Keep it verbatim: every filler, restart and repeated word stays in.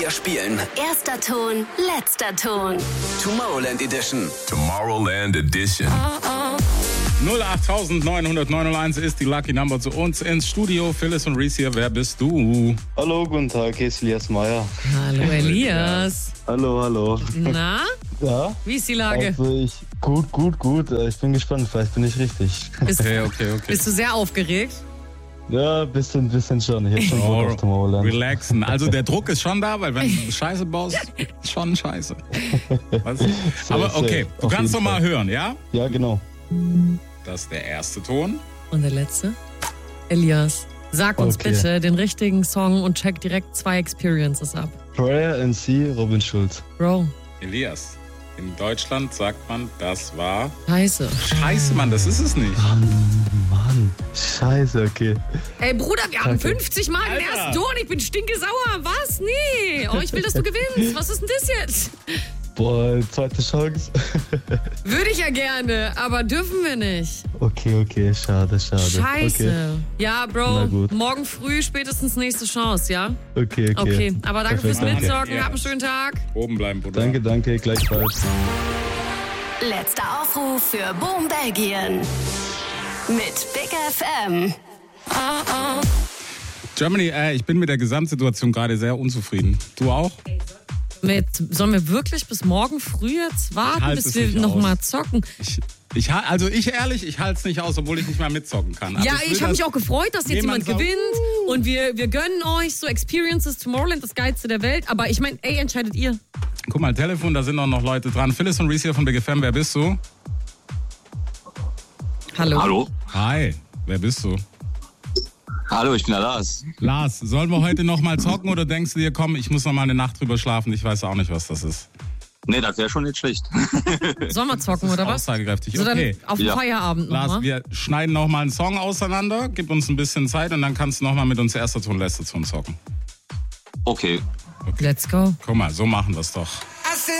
Wir spielen Erster Ton, letzter Ton. Tomorrowland Edition. Tomorrowland Edition. null acht neun neun neun eins ist die Lucky Number zu uns ins Studio. Phyllis und Reese hier, wer bist du? Hallo, guten Tag, hier ist Elias Meyer. Hallo Elias. Hallo, hallo. Na, Ja? wie ist die Lage? Also ich, gut, gut, gut. Ich bin gespannt, vielleicht bin ich richtig. Bist, Okay, okay, okay. bist du sehr aufgeregt? Ja, ein bisschen, bisschen schon. Ich hab schon Bock Oh, auf Tomorrowland. relaxen. Also der Druck ist schon da, weil wenn du Scheiße baust, schon Scheiße. Was? Aber okay, safe, du auf kannst doch jeden mal Fall. hören, ja? Ja, genau. Das ist der erste Ton. Und der letzte? Elias, sag uns Okay. bitte den richtigen Song und check direkt zwei Experiences ab. Prayer and See, Robin Schulz. Bro, Elias, in Deutschland sagt man, das war... scheiße. Scheiße, Mann, das ist es nicht. Mann, scheiße, okay. Ey Bruder, wir haben Okay. fünfzig Mal den Alter. ersten Ton. Ich bin stinkesauer. Was? Nee. Oh, ich will, dass du gewinnst. Was ist denn das jetzt? Boah, zweite Chance. Würde ich ja gerne, aber dürfen wir nicht. Okay, okay, schade, schade. Scheiße. Ja, Na Bro, gut. morgen früh spätestens nächste Chance, ja? Okay, okay. okay. Okay, aber danke Perfekt, fürs danke. Mitsorgen. Ja. Hab einen schönen Tag. Oben bleiben, Bruder. Danke, danke, gleichfalls. Letzter Aufruf für Boom Belgien. Mit Big F M. Germany, äh, ich bin mit der Gesamtsituation gerade sehr unzufrieden. Du auch? Mit, sollen wir wirklich bis morgen früh jetzt warten, halte bis es wir nicht noch aus. mal zocken? Ich, ich, ha- also ich ehrlich, ich halte es nicht aus, obwohl ich nicht mal mitzocken kann. Aber Ja, will ich habe das- mich auch gefreut, dass jetzt jemand jemand sagt, gewinnt und wir, wir gönnen euch so Experiences Tomorrowland, das Geilste der Welt. Aber ich meine, ey, entscheidet ihr. Guck mal, Telefon, da sind auch noch Leute dran. Phyllis und Reese hier von Big F M, wer bist du? Hallo. Hallo? Hi, wer bist du? Hallo, ich bin der Lars. Lars, sollen wir heute noch mal zocken oder denkst du dir, komm, ich muss noch mal eine Nacht drüber schlafen, ich weiß auch nicht, was das ist. Nee, das wäre schon nicht schlecht. Sollen wir zocken oder was? Aussagekräftig, So dann okay. auf den Ja. Feierabend Lars, nochmal. wir schneiden noch mal einen Song auseinander, gib uns ein bisschen Zeit und dann kannst du noch mal mit uns erster Ton, letzter Ton zocken. Okay. Let's go. Guck mal, so machen wir es doch.